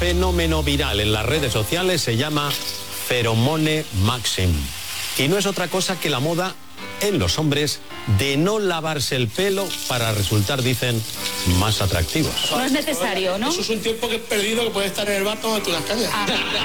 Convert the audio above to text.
fenómeno viral en las redes sociales se llama Pheromone Maxim. Y no es otra cosa que la moda en los hombres de no lavarse el pelo para resultar, dicen, más atractivos. No es necesario, ¿no? Eso es un tiempo que es perdido, que puede estar en el bar tomando unas cañas.